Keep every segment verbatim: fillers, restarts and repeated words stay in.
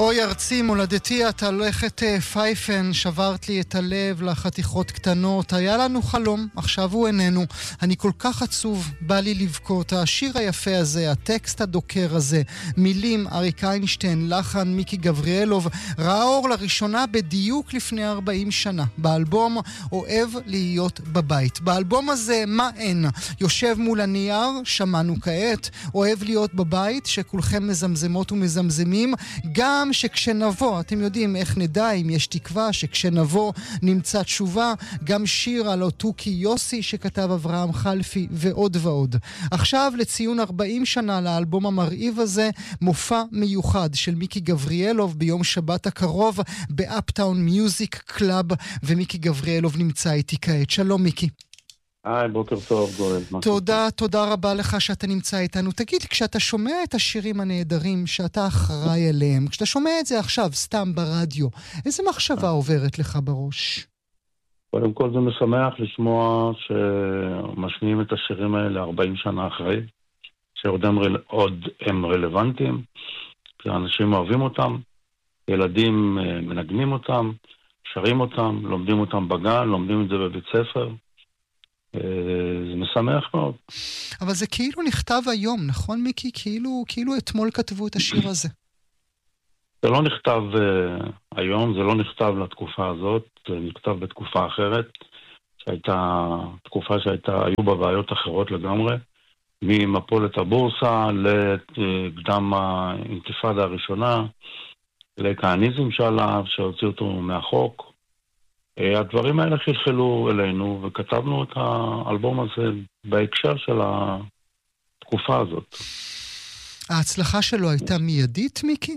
אוי ארצי מולדתי את הלכת פייפן, שברת לי את הלב לחתיכות קטנות, היה לנו חלום, עכשיו הוא איננו, אני כל כך עצוב, בא לי לבכות, השיר היפה הזה, הטקסט הדוקר הזה, מילים אריק איינשטיין, לחן מיקי גבריאלוב, ראה אור לראשונה בדיוק לפני ארבעים שנה, באלבום אוהב להיות בבית. באלבום הזה מה אין? יושב מול הנייר, שמענו כעת, אוהב להיות בבית, שכולכם מזמזמות ומזמזמים, גם שכשנבוא, אתם יודעים איך נדע אם יש תקווה, שכשנבוא נמצא תשובה, גם שיר על אותוקי יוסי שכתב אברהם חלפי ועוד ועוד. עכשיו לציון ארבעים שנה לאלבום המרהיב הזה, מופע מיוחד של מיקי גבריאלוב ביום שבת הקרוב באפטאון מיוזיק קלאב, ומיקי גבריאלוב נמצא איתי כעת. שלום מיקי. היי, בוקר טוב, גורל. תודה, תודה רבה לך שאתה נמצא איתנו. תגיד, כשאתה שומע את השירים הנהדרים שאתה אחראי אליהם, כשאתה שומע את זה עכשיו סתם ברדיו, איזה מחשבה עוברת לך בראש? קודם כל זה משמח לשמוע שמשמיעים את השירים האלה ארבעים שנה אחרי, שעוד הם, רל... עוד הם רלוונטיים, שאנשים אוהבים אותם, ילדים מנגנים אותם, שרים אותם, לומדים אותם בגן, לומדים את זה בבית ספר. זה משמח מאוד. אבל זה כאילו נכתב היום, נכון מיקי? כאילו, כאילו אתמול כתבו את השיר הזה. זה לא נכתב uh, היום, זה לא נכתב לתקופה הזאת, זה נכתב בתקופה אחרת, שהייתה תקופה שהייתה, היו בה בעיות אחרות לגמרי, ממפולת הבורסה לקדם האינתיפאדה הראשונה, לכהניזם שעליו, שהוציא אותו מהחוק. הדברים האלה חלחלו אלינו, וכתבנו את האלבום הזה בהקשר של התקופה הזאת. ההצלחה שלו הייתה מיידית, מיקי?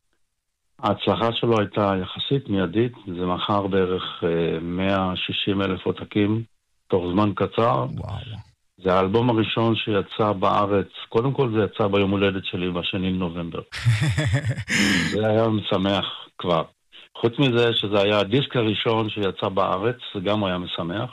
ההצלחה שלו הייתה יחסית מיידית, זה מחר בערך מאה ושישים אלף עותקים, תוך זמן קצר. וואו. זה האלבום הראשון שיצא בארץ, קודם כל זה יצא ביום הולדת שלי, בשני לנובמבר. זה היה משמח כבר. חוץ מזה שזה היה הדיסק הראשון שיצא בארץ, זה גם היה משמח,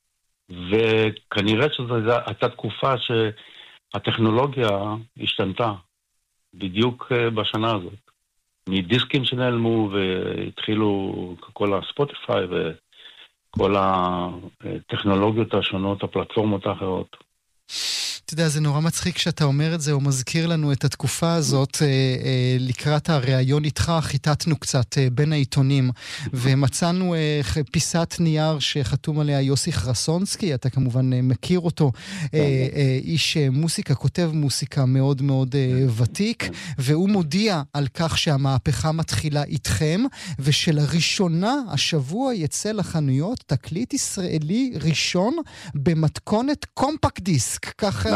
וכנראה שזו הייתה תקופה שהטכנולוגיה השתנתה, בדיוק בשנה הזאת. מדיסקים שנעלמו והתחילו כל הספוטיפיי וכל הטכנולוגיות השונות, הפלטפורמות האחרות. אתה יודע, זה נורא מצחיק שאתה אומר את זה, הוא מזכיר לנו את התקופה הזאת, אה, אה, לקראת הראיון איתך, חיטטנו קצת אה, בין העיתונים, ומצאנו אה, פיסת נייר שחתום עליה יוסי חרסונסקי, אתה כמובן אה, מכיר אותו, אה, אה, איש אה, מוסיקה, כותב מוסיקה מאוד מאוד אה, ותיק, והוא מודיע על כך שהמהפכה מתחילה איתכם, ושלראשונה השבוע יצא לחנויות תקליט ישראלי ראשון במתכונת קומפקט דיסק, ככה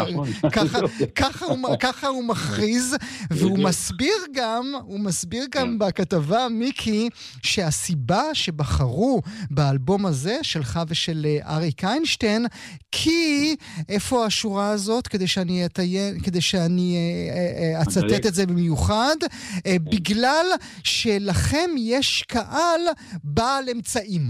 ככה הוא מכריז, והוא מסביר גם, הוא מסביר גם בכתבה, מיקי, שהסיבה שבחרו באלבום הזה, שלך ושל אריק איינשטיין, כי, איפה השורה הזאת, כדי שאני אתיין, כדי שאני אצטט את זה במיוחד, בגלל שלכם יש קהל בעל אמצעים.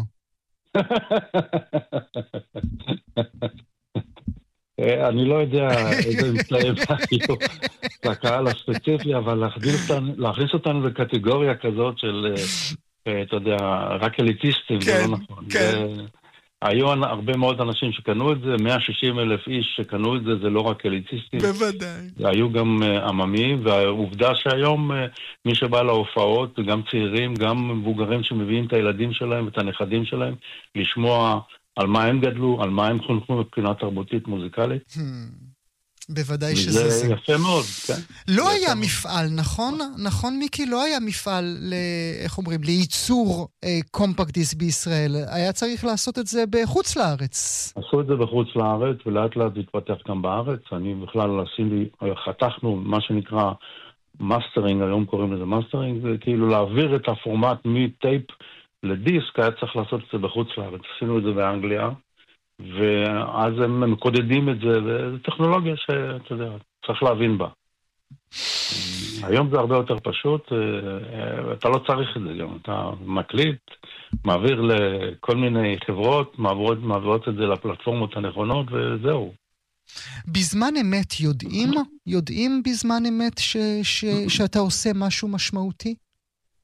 אני לא יודע איזה מצטער לקהל הספציפי, אבל להכניס אותנו לקטגוריה כזאת של, אתה יודע, רק אליטיסטים, זה לא נכון. היו הרבה מאוד אנשים שקנו את זה, מאה ושישים אלף איש שקנו את זה, זה לא רק אליטיסטים. בוודאי. היו גם עממים, והעובדה שהיום מי שבא להופעות, גם צעירים, גם מבוגרים שמביאים את הילדים שלהם, את הנכדים שלהם, לשמוע על מה הם גדלו, על מה הם חונכו מבחינה תרבותית מוזיקלית. בוודאי שזה זה. זה יפה מאוד, כן? לא היה מפעל, נכון? נכון, מיקי? לא היה מפעל, איך אומרים, לייצור קומפקט דיסק בישראל. היה צריך לעשות את זה בחוץ לארץ. עשו את זה בחוץ לארץ, ולאט לאט זה התפתח גם בארץ. אני בכלל חתכנו מה שנקרא מאסטרינג, היום קוראים לזה מאסטרינג, זה כאילו להעביר את הפורמט מטייפ לדיסק, היה צריך לעשות את זה בחוץ לארץ. עשינו את זה באנגליה, ואז הם מקודדים את זה, וזו טכנולוגיה שאתה יודע, צריך להבין בה. היום זה הרבה יותר פשוט, אתה לא צריך את זה גם, אתה מקליט, מעביר לכל מיני חברות, מעבירות, מעבירות את זה לפלטפורמות הנכונות, וזהו. בזמן אמת יודעים? יודעים בזמן אמת ש, ש, שאתה עושה משהו משמעותי?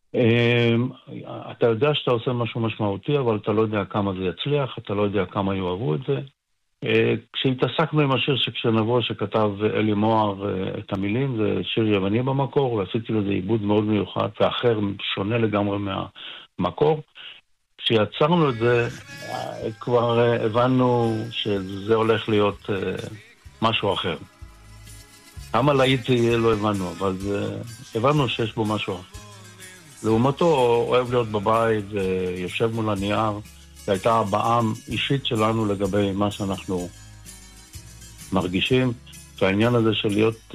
אתה יודע שאתה עושה משהו משמעותי, אבל אתה לא יודע כמה זה יצליח, אתה לא יודע כמה יאהבו את זה. כשהתעסקנו עם השיר שכשנבוא שכתב אלי מוהר את המילים, זה שיר יווני במקור, ועשיתי לזה עיבוד מאוד מיוחד, ואחר שונה לגמרי מהמקור. כשיצרנו את זה, כבר הבנו שזה הולך להיות משהו אחר. כמה להיט זה יהיה לא הבנו, אבל הבנו שיש בו משהו אחר. לעומתו, אוהב להיות בבית, יושב מול הנייר, שהייתה הבעה אישית שלנו לגבי מה שאנחנו מרגישים, והעניין הזה של להיות,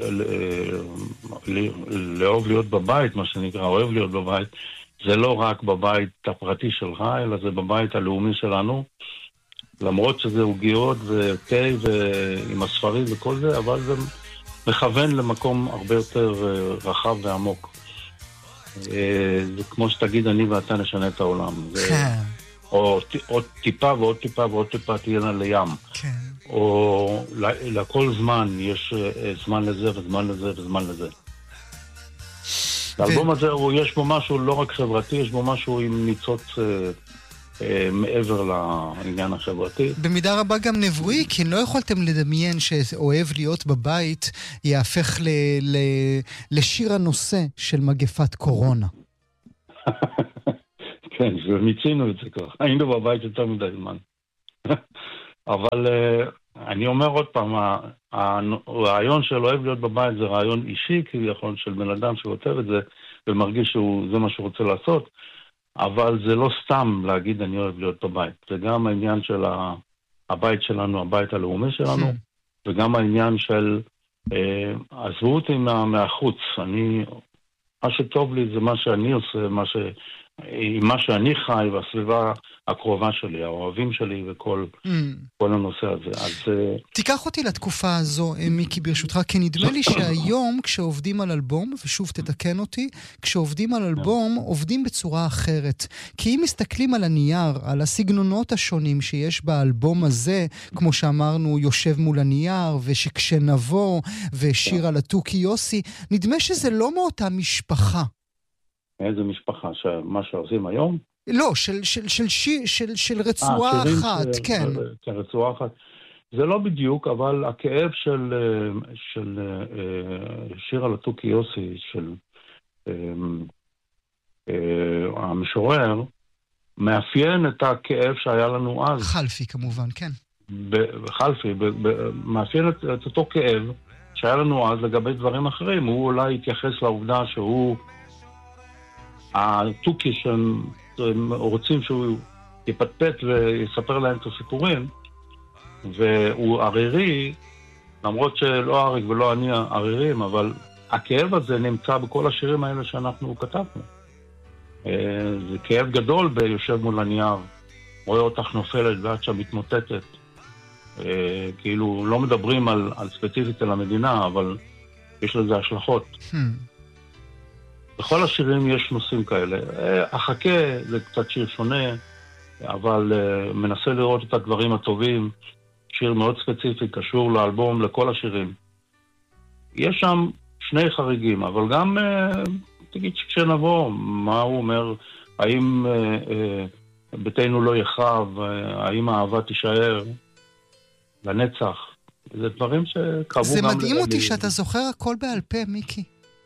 לאהוב להיות בבית, מה שנקרא, אוהב להיות בבית, זה לא רק בבית הפרטי שלך, אלא זה בבית הלאומי שלנו, למרות שזה עוגיות ותה ועם הספרים וכל זה, אבל זה מכוון למקום הרבה יותר רחב ועמוק. זה כמו שתגיד, אני ואתה נשנה את העולם. או עוד טיפה ועוד טיפה ועוד טיפה תהיינה לים. או לכל זמן יש זמן לזה וזמן לזה וזמן לזה. האלבום הזה, יש בו משהו לא רק חברתי, יש בו משהו עם ניצוץ מעבר לעניין החברתי. במידה רבה גם נבואי, כי לא יכולתם לדמיין שאוהב להיות בבית יהפך לשיר הנושא של מגפת קורונה. כן, ומיצינו את זה כבר. היינו בבית יותר מדי זמן. אבל אני אומר עוד פעם, הרעיון של אוהב להיות בבית זה רעיון אישי, כביכול של בן אדם שכותב את זה, ומרגיש שזה מה שהוא רוצה לעשות, אבל זה לא סתם להגיד אני אוהב להיות בבית. זה גם העניין של הבית שלנו, הבית הלאומי שלנו, וגם העניין של עזבו אותי מהחוץ. אני, מה שטוב לי זה מה שאני עושה, מה ש... עם מה שאני חי והסביבה הקרובה שלי, האוהבים שלי וכל mm. כל הנושא הזה. אז... תיקח אותי לתקופה הזו, מיקי, ברשותך, כי נדמה לי שהיום כשעובדים על אלבום, ושוב תתקן אותי, כשעובדים על אלבום, עובדים בצורה אחרת. כי אם מסתכלים על הנייר, על הסגנונות השונים שיש באלבום הזה, כמו שאמרנו, יושב מול הנייר, ושכשנבוא, ושיר על התוכי יוסי, נדמה שזה לא מאותה משפחה. איזה משפחה, מה שעושים היום? לא, של, של, של, של, של, של רצועה 아, אחת, ש... כן. כן, רצועה אחת. זה לא בדיוק, אבל הכאב של, של שיר על התוכי יוסי, של המשורר, מאפיין את הכאב שהיה לנו אז. חלפי כמובן, כן. חלפי, מאפיין את, את אותו כאב שהיה לנו אז לגבי דברים אחרים. הוא אולי התייחס לעובדה שהוא... התוכי שהם רוצים שהוא יפטפט ויספר להם את הסיפורים, והוא ערירי, למרות שלא אריק ולא אני ערירים, אבל הכאב הזה נמצא בכל השירים האלה שאנחנו כתבנו. זה כאב גדול ביושב מול הנייר, רואה אותך נופלת ועד שם מתמוטטת. כאילו לא מדברים על, על ספציפית על המדינה, אבל יש לזה השלכות. Hmm. בכל השירים יש נושאים כאלה. החכה זה קצת שיר שונה, אבל מנסה לראות את הדברים הטובים. שיר מאוד ספציפי, קשור לאלבום, לכל השירים. יש שם שני חריגים, אבל גם, תגיד שכשנבוא, מה הוא אומר, האם ביתנו לא יחרב, האם האהבה תישאר לנצח. זה דברים שקרבו זה גם... זה מדהים אותי שאתה זוכר הכל בעל פה, מיקי.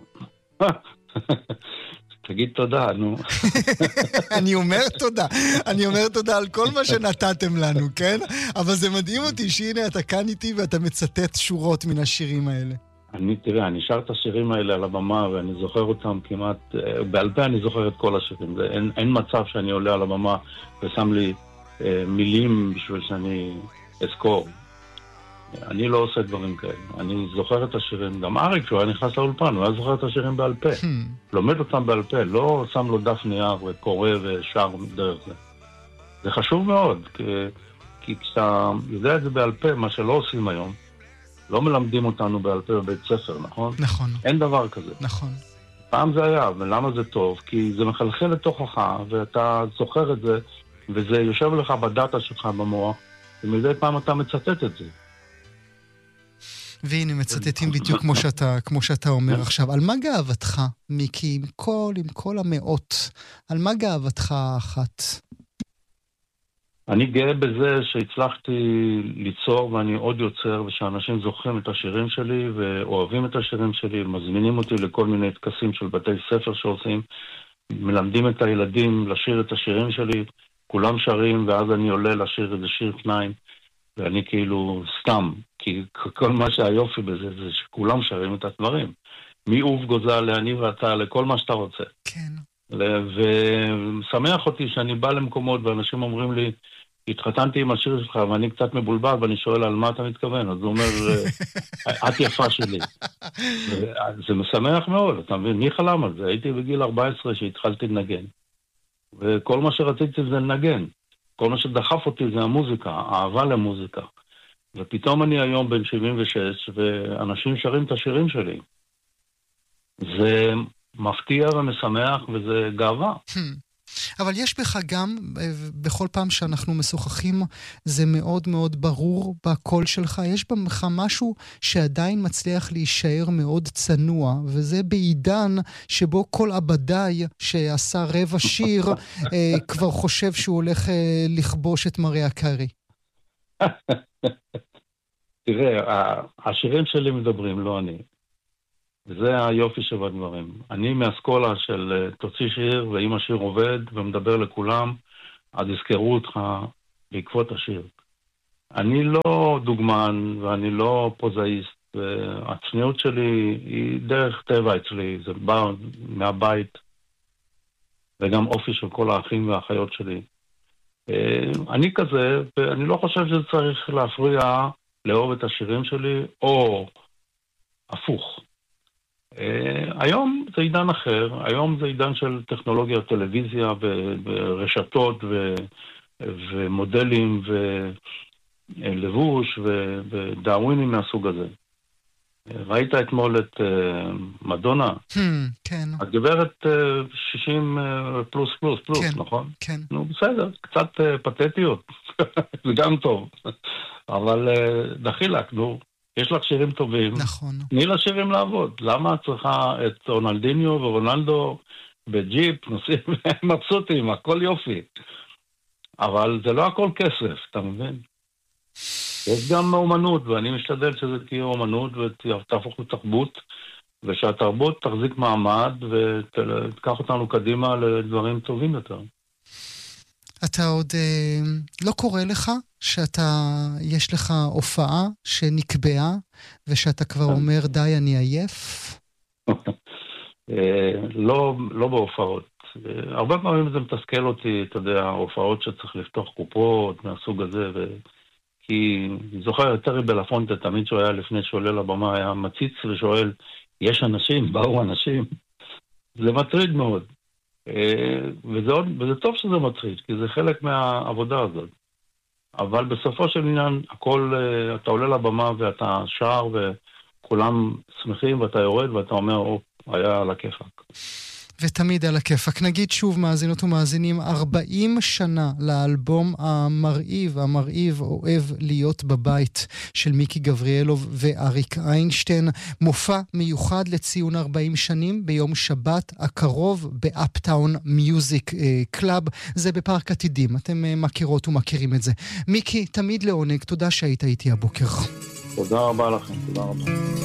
תגיד תודה, נו. אני אומר תודה. אני אומר תודה על כל מה שנתתם לנו, כן? אבל זה מדהים אותי שהנה אתה כאן איתי ואתה מצטט שורות מן השירים האלה. אני, תראה, אני שר את השירים האלה על הבמה ואני זוכר אותם כמעט, בעל פה אני זוכר את כל השירים. זה, אין, אין מצב שאני עולה על הבמה ושם לי אה, מילים בשביל שאני אזכור. אני לא עושה דברים כאלה. אני זוכר את השירים, גם אריק, כשהוא היה נכנס לאולפן, הוא היה זוכר את השירים בעל פה. לומד אותם בעל פה, לא שם לו דף נייר וקורא ושר דרך זה. זה חשוב מאוד, כי, כי כשאתה יודע את זה בעל פה, מה שלא עושים היום, לא מלמדים אותנו בעל פה בבית ספר, נכון? נכון. אין דבר כזה. נכון. פעם זה היה, ולמה זה טוב? כי זה מחלחל לתוכך, ואתה זוכר את זה, וזה יושב לך בדאטה שלך במוח, ומדי פעם אתה מצטט את זה. והנה מצטטים בדיוק כמו שאתה, כמו שאתה אומר עכשיו. על מה גאוותך, מיקי, עם כל, עם כל המאות? על מה גאוותך האחת? אני גאה בזה שהצלחתי ליצור ואני עוד יוצר, ושאנשים זוכרים את השירים שלי ואוהבים את השירים שלי, מזמינים אותי לכל מיני טקסים של בתי ספר שעושים, מלמדים את הילדים לשיר את השירים שלי, כולם שרים, ואז אני עולה לשיר איזה שיר שניים, ואני כאילו סתם, כי כל מה שהיופי בזה זה שכולם שרים את הדברים. מאוף גוזל, לאני ואתה, לכל מה שאתה רוצה. כן. ומשמח אותי שאני בא למקומות ואנשים אומרים לי, התחתנתי עם השיר שלך ואני קצת מבולבל ואני שואל על מה אתה מתכוון, אז הוא אומר, את יפה שלי. זה משמח מאוד, אתה מבין? מי חלם על זה? הייתי בגיל ארבע עשרה שהתחלתי לנגן, וכל מה שרציתי זה לנגן, כל מה שדחף אותי זה המוזיקה, האהבה למוזיקה, ופתאום אני היום בן שבעים ושש ואנשים שרים את השירים שלי. זה מפתיע ומשמח וזה גאווה. אבל יש בך גם, בכל פעם שאנחנו משוחחים, זה מאוד מאוד ברור בקול שלך, יש בך משהו שעדיין מצליח להישאר מאוד צנוע, וזה בעידן שבו כל עבדאי שעשה רבע שיר כבר חושב שהוא הולך לכבוש את מראה הקרי. תראה, השירים שלי מדברים, לא אני. זה היופי שבדברים. אני מהסקולה של תוציא שיר, ואם השיר עובד ומדבר לכולם, אז יזכרו אותך בעקבות השיר. אני לא דוגמן ואני לא פוזאיסט, והצניעות שלי היא דרך טבע אצלי, זה בא מהבית, וגם אופי של כל האחים והאחיות שלי. אני כזה, ואני לא חושב שזה צריך להפריע לאהוב את השירים שלי, או הפוך. Uh, היום זה עידן אחר, היום זה עידן של טכנולוגיה, טלוויזיה ורשתות ו, ומודלים ולבוש ודאווינים מהסוג הזה. ראית אתמול את uh, מדונה? Hmm, כן. הגברת uh, שישים uh, פלוס פלוס פלוס, כן, נכון? כן. נו בסדר, קצת uh, פתטיות, זה גם טוב, אבל uh, דחילק, נו. יש לך שירים טובים. נכון. תני לה שירים לעבוד. למה את צריכה את רונלדיניו ורונלדו בג'יפ, נוסעים מבסוטים, הכל יופי. אבל זה לא הכל כסף, אתה מבין? יש גם אומנות, ואני משתדל שזה תהיה אומנות ותהפוך לתרבות, ושהתרבות תחזיק מעמד ותקח אותנו קדימה לדברים טובים יותר. אתה עוד אה, לא קורא לך שאתה, יש לך הופעה שנקבעה, ושאתה כבר אומר די אני עייף? לא, לא בהופעות. הרבה פעמים זה מתסכל אותי, אתה יודע, הופעות שצריך לפתוח קופות מהסוג הזה, ו... כי אני זוכר, טרי בלפונטה, תמיד שהוא היה לפני שעולה לבמה, היה מציץ ושואל, יש אנשים? באו אנשים? זה מטריד מאוד. וזה, עוד, וזה טוב שזה מטריד, כי זה חלק מהעבודה הזאת. אבל בסופו של עניין, הכל, אתה עולה לבמה ואתה שר וכולם שמחים ואתה יורד ואתה אומר, או, היה על הכיפק. ותמיד על הכיפק. נגיד שוב, מאזינות ומאזינים, ארבעים שנה לאלבום המרהיב, המרהיב אוהב להיות בבית של מיקי גבריאלוב ואריק איינשטיין. מופע מיוחד לציון ארבעים שנים ביום שבת הקרוב באפטאון מיוזיק קלאב. זה בפארק עתידים. אתם מכירות ומכירים את זה. מיקי, תמיד לעונג. תודה שהיית איתי הבוקר. תודה רבה לכם. תודה רבה.